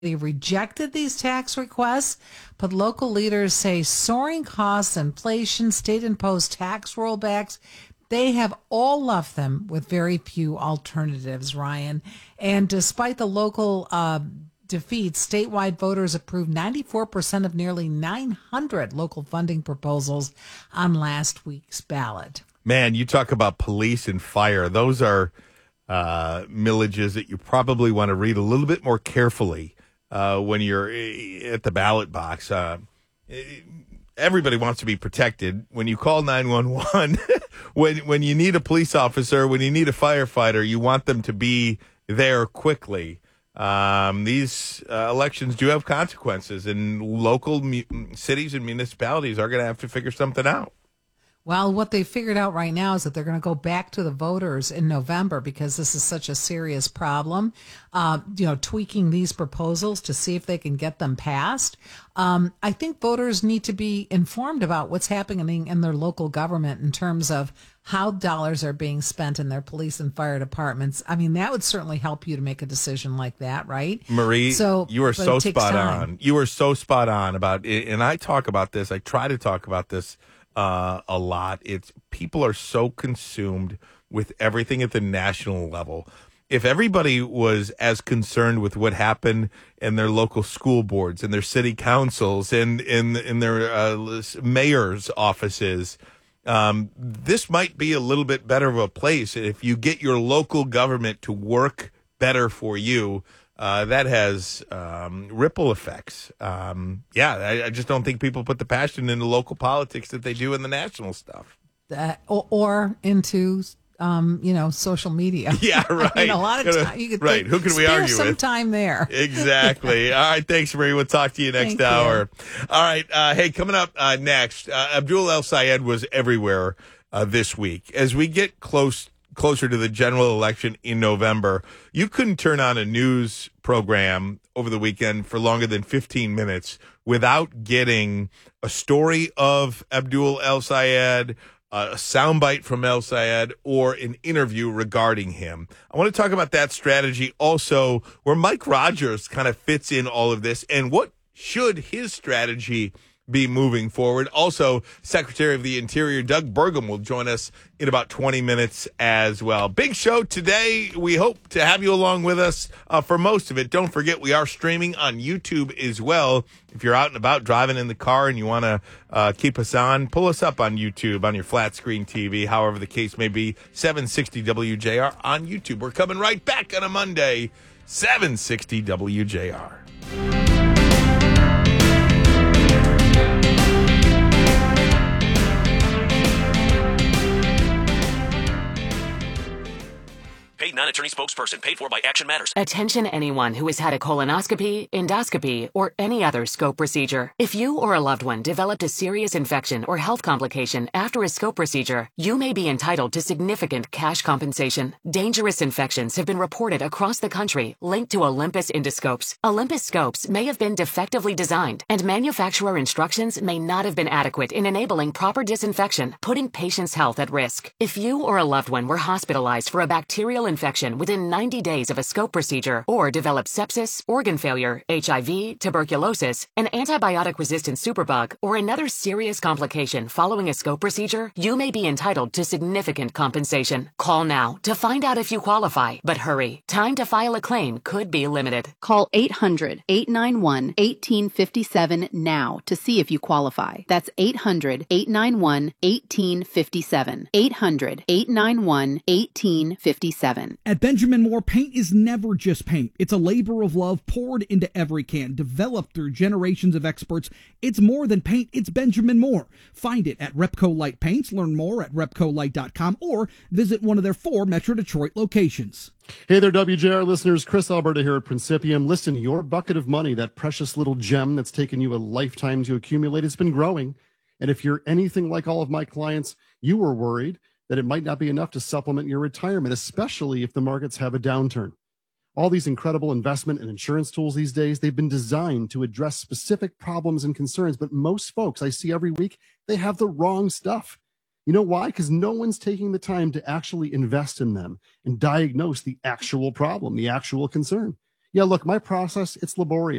They rejected these tax requests, but local leaders say soaring costs, inflation, state-imposed tax rollbacks, they have all left them with very few alternatives, Ryan. And despite the local defeats, statewide voters approved 94% of nearly 900 local funding proposals on last week's ballot. Man, you talk about police and fire. Those are millages that you probably want to read a little bit more carefully when you're at the ballot box. Everybody wants to be protected. When you call 911, when you need a police officer, when you need a firefighter, you want them to be there quickly. These elections do have consequences, and local cities and municipalities are going to have to figure something out. Well, what they figured out right now is that they're going to go back to the voters in November because this is such a serious problem, tweaking these proposals to see if they can get them passed. I think voters need to be informed about what's happening in their local government in terms of how dollars are being spent in their police and fire departments. I mean, that would certainly help you to make a decision like that, right? Marie, you are so spot on. You are so spot on about it. And I talk about this. I try to talk about this a lot. It's people are so consumed with everything at the national level. If everybody was as concerned with what happened in their local school boards and their city councils and in their mayor's offices, this might be a little bit better of a place. If you get your local government to work better for you, that has ripple effects. I just don't think people put the passion into local politics that they do in the national stuff. Or into, social media. Yeah, right. I mean, a lot of time you could who can we argue some with? Time there. Exactly. All right, thanks, Marie. We'll talk to you next hour. All right, hey, coming up next, Abdul El-Sayed was everywhere this week. As we get closer to the general election in November, you couldn't turn on a news program over the weekend for longer than 15 minutes without getting a story of Abdul El-Sayed, a soundbite from El-Sayed, or an interview regarding him. I want to talk about that strategy also, where Mike Rogers kind of fits in all of this, and what should his strategy be moving forward. Also, Secretary of the Interior Doug Burgum will join us in about 20 minutes as well. Big show today. We hope to have you along with us for most of it. Don't forget, we are streaming on YouTube as well. If you're out and about driving in the car and you want to keep us on, pull us up on YouTube, on your flat screen TV, however the case may be. 760 WJR on YouTube. We're coming right back on a Monday, 760 WJR. Paid non-attorney spokesperson. Paid for by Action Matters. Attention anyone who has had a colonoscopy, endoscopy, or any other scope procedure. If you or a loved one developed a serious infection or health complication after a scope procedure, you may be entitled to significant cash compensation. Dangerous infections have been reported across the country linked to Olympus endoscopes. Olympus scopes may have been defectively designed, and manufacturer instructions may not have been adequate in enabling proper disinfection, putting patients' health at risk. If you or a loved one were hospitalized for a bacterial infection within 90 days of a scope procedure, or developed sepsis, organ failure, HIV, tuberculosis, an antibiotic-resistant superbug, or another serious complication following a scope procedure, you may be entitled to significant compensation. Call now to find out if you qualify, but hurry. Time to file a claim could be limited. Call 800-891-1857 now to see if you qualify. That's 800-891-1857. 800-891-1857. At Benjamin Moore, paint is never just paint. It's a labor of love poured into every can, developed through generations of experts. It's more than paint, it's Benjamin Moore. Find it at Repco Light Paints. Learn more at repcolight.com or visit one of their 4 Metro Detroit locations. Hey there, WJR listeners. Chris Alberta here at Principium. Listen, your bucket of money, that precious little gem that's taken you a lifetime to accumulate, it's been growing. And if you're anything like all of my clients, you were worried that it might not be enough to supplement your retirement, especially if the markets have a downturn. All these incredible investment and insurance tools these days, they've been designed to address specific problems and concerns, but most folks I see every week, they have the wrong stuff. You know why? Because no one's taking the time to actually invest in them and diagnose the actual problem, the actual concern. Yeah, look, my process, it's laborious.